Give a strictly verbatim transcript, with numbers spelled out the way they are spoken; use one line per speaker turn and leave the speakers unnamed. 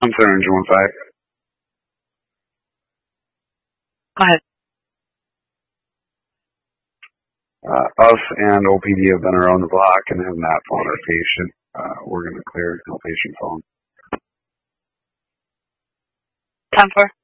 I'm sorry, engine one five.
Go ahead.
Uh, us and O P D have been around the block and have not found our patient. Uh, we're going to clear no patient phone.
ten four.